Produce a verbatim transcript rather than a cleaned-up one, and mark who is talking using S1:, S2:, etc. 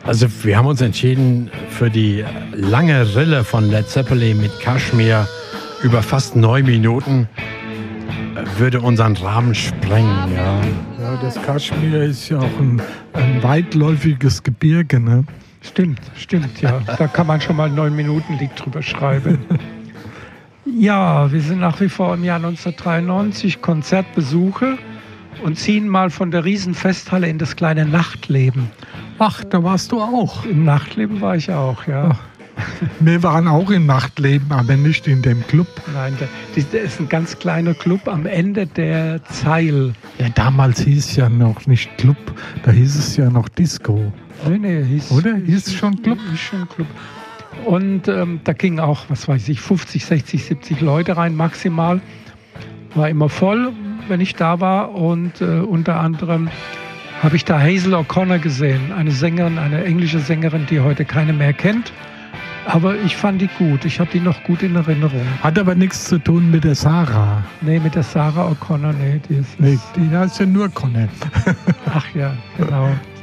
S1: Also wir haben uns entschieden für die lange Rille von Led Zeppelin mit Kashmir über fast neun Minuten. Würde unseren Rahmen sprengen, ja.
S2: Ja, das Kaschmir ist ja auch ein, ein weitläufiges Gebirge, ne?
S3: Stimmt, stimmt, ja. Da kann man schon mal neun Minuten Lied drüber schreiben. Ja, wir sind nach wie vor im Jahr neunzehnhundertdreiundneunzig, Konzertbesuche und ziehen mal von der Riesenfesthalle in das kleine Nachtleben.
S2: Ach, da warst du auch.
S3: Im Nachtleben war ich auch, ja.
S2: Ach. Wir waren auch im Nachtleben, aber nicht in dem Club.
S3: Nein, das ist ein ganz kleiner Club am Ende der Zeil.
S2: Ja, damals hieß es ja noch nicht Club, da hieß es ja noch Disco.
S3: Nee, nee, hieß,
S2: Oder? Hieß es schon Club?
S3: Hieß schon Club. Und ähm, da gingen auch, was weiß ich, fünfzig, sechzig, siebzig Leute rein maximal. War immer voll, wenn ich da war. Und äh, unter anderem habe ich da Hazel O'Connor gesehen, eine Sängerin, eine englische Sängerin, die heute keiner mehr kennt. Aber ich fand die gut. Ich habe die noch gut in Erinnerung.
S2: Hat aber nichts zu tun mit der Sarah.
S3: Nee, mit der Sarah O'Connor, nee. Die ist,
S2: nee, die heißt ja nur Connor.
S3: Ach ja, genau.